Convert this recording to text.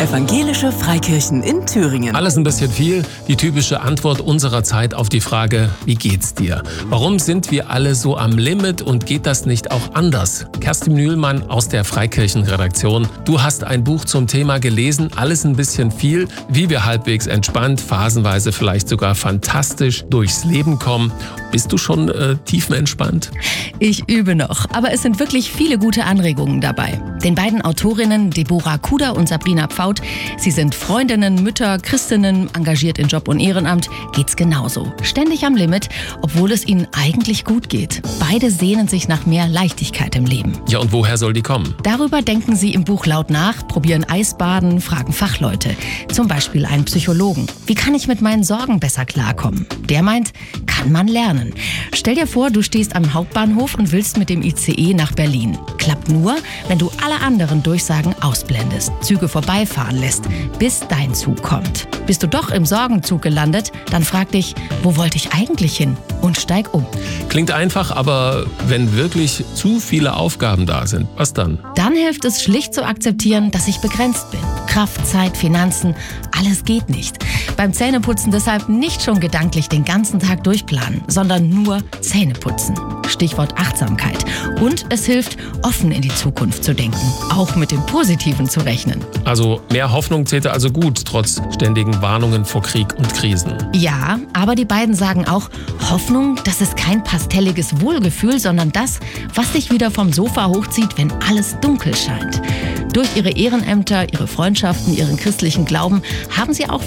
Evangelische Freikirchen in Thüringen. Alles ein bisschen viel. Die typische Antwort unserer Zeit auf die Frage, wie geht's dir? Warum sind wir alle so am Limit und geht das nicht auch anders? Kerstin Mühlmann aus der Freikirchenredaktion. Du hast ein Buch zum Thema gelesen, alles ein bisschen viel, wie wir halbwegs entspannt, phasenweise vielleicht sogar fantastisch durchs Leben kommen. Bist du schon tiefenentspannt? Ich übe noch, aber es sind wirklich viele gute Anregungen dabei. Den beiden Autorinnen Deborah Kuder und Sabrina Pfaut, sie sind Freundinnen, Mütter, Christinnen, engagiert in Job und Ehrenamt, geht's genauso. Ständig am Limit, obwohl es ihnen eigentlich gut geht. Beide sehnen sich nach mehr Leichtigkeit im Leben. Ja, und woher soll die kommen? Darüber denken sie im Buch laut nach, probieren Eisbaden, fragen Fachleute. Zum Beispiel einen Psychologen. Wie kann ich mit meinen Sorgen besser klarkommen? Der meint, kann man lernen. Stell dir vor, du stehst am Hauptbahnhof und willst mit dem ICE nach Berlin. Klappt nur, wenn du alle anderen Durchsagen ausblendest, Züge vorbeifahren lässt, bis dein Zug kommt. Bist du doch im Sorgenzug gelandet, dann frag dich, wo wollte ich eigentlich hin? Und steig um. Klingt einfach, aber wenn wirklich zu viele Aufgaben da sind, was dann? Dann hilft es schlicht zu akzeptieren, dass ich begrenzt bin. Kraft, Zeit, Finanzen, alles geht nicht. Beim Zähneputzen deshalb nicht schon gedanklich den ganzen Tag durchplanen, sondern nur Zähneputzen. Stichwort Achtsamkeit. Und es hilft, offen in die Zukunft zu denken, auch mit dem Positiven zu rechnen. Also mehr Hoffnung täte also gut, trotz ständigen Warnungen vor Krieg und Krisen. Ja, aber die beiden sagen auch, Hoffnung, das ist kein pastelliges Wohlgefühl, sondern das, was dich wieder vom Sofa hochzieht, wenn alles dunkel scheint. Durch ihre Ehrenämter, ihre Freundschaften, ihren christlichen Glauben haben sie auch